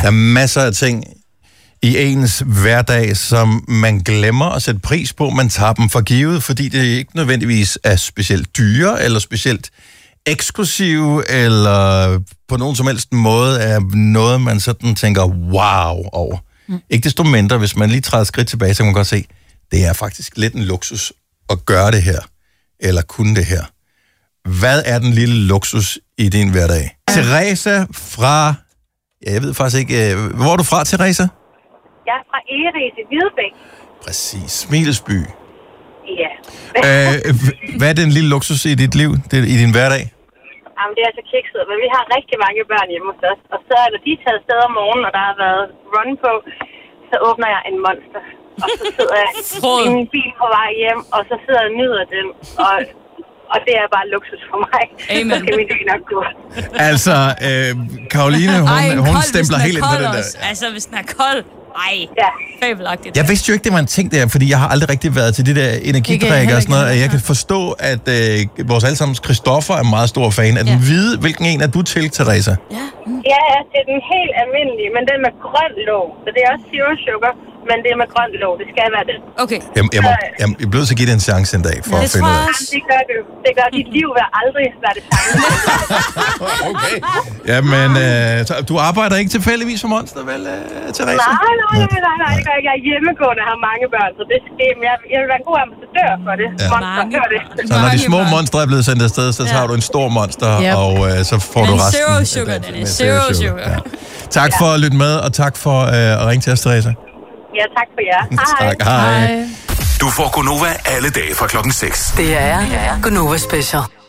Der er masser af ting i ens hverdag, som man glemmer at sætte pris på. Man tager dem for givet, fordi det ikke nødvendigvis er specielt dyre, eller specielt eksklusive, eller på nogen som helst måde er noget, man sådan tænker wow over. Ikke desto mindre, hvis man lige træder skridt tilbage, så kan man godt se, det er faktisk lidt en luksus at gøre det her, eller kunne det her. Hvad er den lille luksus i din hverdag? Teresa fra... Jeg ved faktisk ikke... Hvor er du fra, Teresa? Jeg er fra Egeris i Hvidebæk. Præcis. Smilesby. Ja. Hvad er den lille luksus i dit liv, i din hverdag? Jamen, det er altså kikset, men vi har rigtig mange børn hjemme hos os. Og så når de er taget afsted om morgenen, og der har været run på, så åbner jeg en Monster. Og så sidder jeg i min bil på vej hjem, og så sidder jeg og nyder den. Og det er bare luksus for mig. Amen. Så skal vi lige nok gå. Altså, Karoline, hun stempler helt ind på den der. Altså, hvis den er kold. Ej, ja. Fabelagtigt. Jeg vidste jo ikke, det var en ting der, fordi jeg har aldrig rigtig været til det der energidrik og sådan noget. Jeg kan forstå, at vores allesammens Christoffer er meget stor fan. Er den hvide? Hvilken en er du til, Teresa? Ja, det er den helt almindelige, men den med grøn låg. Så det er også zero sugar, men det er med grøn låg. Det skal være det. Okay. Jeg bliver så give det en chance en dag, for at finde ud af. Det gør dit liv aldrig være det samme. Okay. Jamen, du arbejder ikke tilfældigvis for Monster, vel, Teresa? Nej. Jeg er hjemmegående og har mange børn, så jeg vil være en god ambassadør for det. Ja. Monster, gør det. Så når de små monstre er blevet sendt afsted, så tager du en stor monster, og så får du resten. Zero sugar, Dennis. Zero sugar. Ja. Tak for at lytte med, og tak for at ringe til os, Teresa. Ja, tak for jer. Tak, hej. Du får Gonova alle dage fra klokken 6. Det er Gonova Special.